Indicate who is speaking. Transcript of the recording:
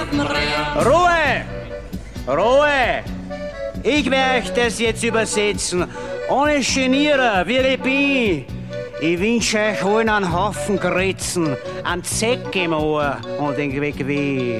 Speaker 1: Ruhe! Ruhe! Ich werde euch das jetzt übersetzen. Ohne Genieren, wie ich bin. Ich wünsche euch allen einen Haufen Gritzen, einen Zeck im Ohr und den Weg weh.